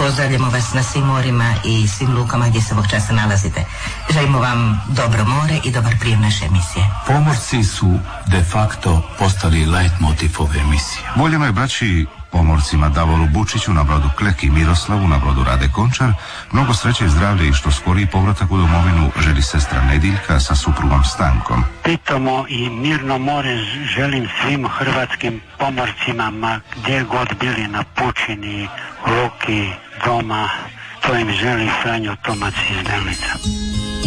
Pozdravljamo vas na svim morima i svim lukama gdje se ovog časa nalazite. Želimo vam dobro more i dobar prijem naše emisije. Pomorci su de facto postali leitmotiv ove emisije. Voljenoj braći pomorcima Davoru Bučiću na brodu Klek i Miroslavu na brodu Rade Končar mnogo sreće i zdravlja i što skoriji povratak u domovinu želi sestra Nediljka sa suprugom Stankom. Pitomo i mirno more želim svim hrvatskim pomorcima, ma gdje god bili na pučini, luki, doma. To im želi Franjo Tomac iz Delnica.